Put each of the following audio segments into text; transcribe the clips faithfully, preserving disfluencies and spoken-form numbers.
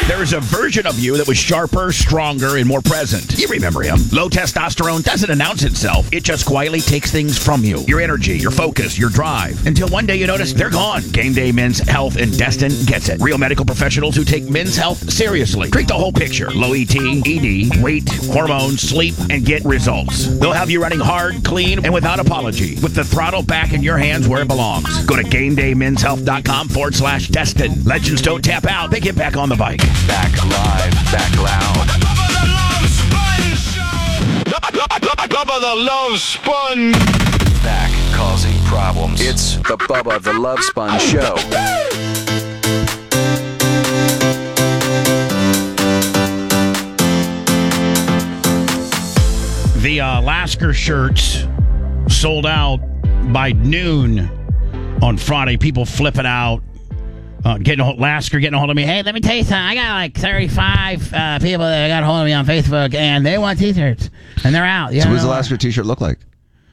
There is a version of you that was sharper, stronger, and more present. You remember him. Low testosterone doesn't announce itself. It just quietly takes things from you. Your energy, your focus, your drive. Until one day you notice they're gone. Game Day Men's Health and Destin gets it. Real medical professionals who take men's health seriously. Treat the whole picture. Low E T, E D, weight, hormones, sleep, and get results. They'll have you running hard, clean, and without apology. With the throttle back in your hands where it belongs. Go to GameDayMen'sHealth.com forward slash Destin. Legends don't tap out. They get back on the bike. Back live, back loud. Bubba the Love Sponge. Back causing problems. It's the Bubba the Love Sponge Show. The uh, Lasker shirts sold out by noon on Friday. People flipping out. Uh, getting a hold, Lasker getting a hold of me. Hey, let me tell you something. I got like thirty-five uh, people that got a hold of me on Facebook, and they want T-shirts, and they're out. You So what does the know? Lasker T-shirt look like?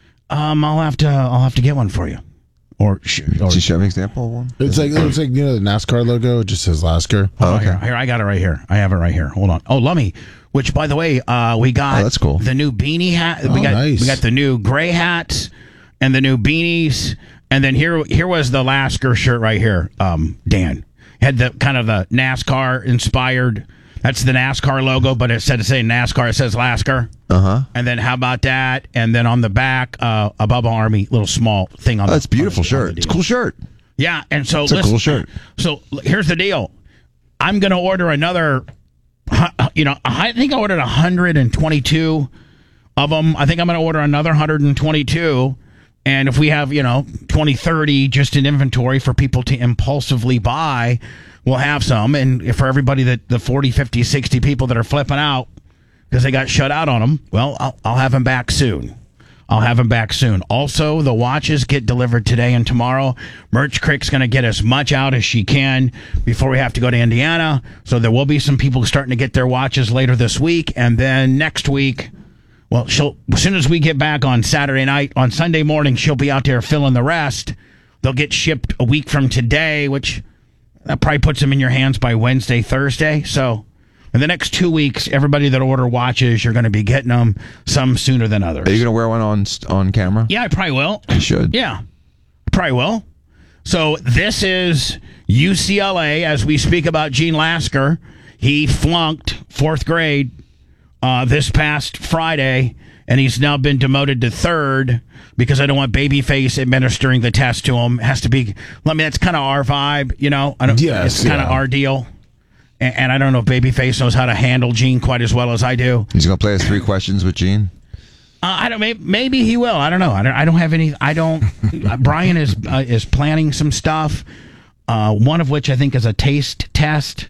Um, I'll have to. I'll have to get one for you. Or, sh- or Did you show me an example of one? It's like it's like you know the NASCAR logo. It just says Lasker. Oh, okay. Here, here, I got it right here. I have it right here. Hold on. Oh, Lummy. Which, by the way, uh, we got. Oh, that's cool. The new beanie hat. Oh, we got. nice. We got the new gray hats and the new beanies. And then here, here was the Lasker shirt right here. Um, Dan had the kind of the NASCAR inspired. That's the NASCAR logo, but instead of saying NASCAR, it says Lasker. Uh huh. And then how about that? And then on the back, uh, a Bubba Army little small thing on. Oh, the, that's a beautiful on the- on shirt. the It's a deal. cool shirt. Yeah, and so It's a listen, cool shirt. So l- here's the deal. I'm going to order another. hu- You know, I think I ordered one hundred twenty-two of them. I think I'm going to order another one hundred twenty-two. And if we have, you know, twenty, thirty just in inventory for people to impulsively buy, we'll have some. And if for everybody that the forty, fifty, sixty people that are flipping out because they got shut out on them, well, I'll, I'll have them back soon. I'll have them back soon. Also, the watches get delivered today and tomorrow. Merch Crick's going to get as much out as she can before we have to go to Indiana. So there will be some people starting to get their watches later this week. And then next week, well, she'll as soon as we get back on Saturday night, on Sunday morning, she'll be out there filling the rest. They'll get shipped a week from today, which that probably puts them in your hands by Wednesday, Thursday. So in the next two weeks, everybody that order watches, you're going to be getting them, some sooner than others. Are you going to wear one on on camera? Yeah, I probably will. You should. Yeah, probably will. So this is U C L A as we speak about Gene Lasker. He flunked fourth grade uh, this past Friday, and he's now been demoted to third because I don't want Babyface administering the test to him. It has to be. I mean, that's kind of our vibe, you know. I don't. Yes, it's kind of yeah. our deal. And, and I don't know if Babyface knows how to handle Gene quite as well as I do. He's going to play us three questions with Gene. Uh, I don't. Maybe, maybe he will. I don't know. I don't. I don't have any. I don't. uh, Brian is uh, is planning some stuff. Uh, one of which I think is a taste test.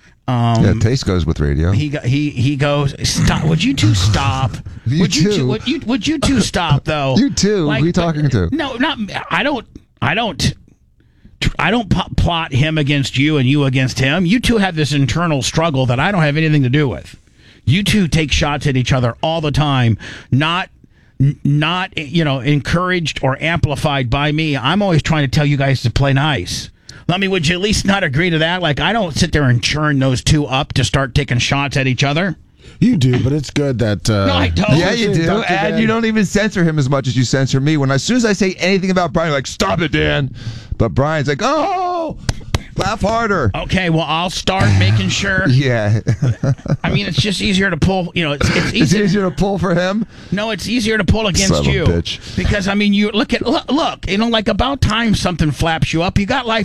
Um, Yeah, taste goes with radio. He go- he he goes. Stop. Would you two stop? You would you too. two, would you would you two stop though? You too. Who are you talking to? No, not. I don't. I don't. I don't p- plot him against you and you against him. You two have this internal struggle that I don't have anything to do with. You two take shots at each other all the time, not n- not you know encouraged or amplified by me. I'm always trying to tell you guys to play nice. Let me. Would you at least not agree to that? Like I don't sit there and churn those two up to start taking shots at each other. You do, but it's good that. Uh, No, I don't. Yeah, you do. Doctor And Dan. you don't even censor him as much as you censor me. When as soon as I say anything about Brian, you're like, stop it, Dan. But Brian's like, oh, laugh harder. Okay, well I'll start making sure. Yeah. I mean, it's just easier to pull. You know, it's it's It's easy. easier to pull for him. No, it's easier to pull against Son of a you bitch. because I mean, you look at look, look. You know, like about time something flaps you up. You got life.